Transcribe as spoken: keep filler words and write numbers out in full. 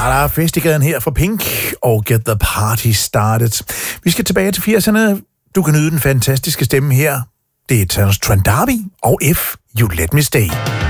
der er fest i gaden her for Pink og Get the Party Started. Vi skal tilbage til firserne. Du kan nyde den fantastiske stemme her. Det er Trent D'Arby og If You Let Me Stay.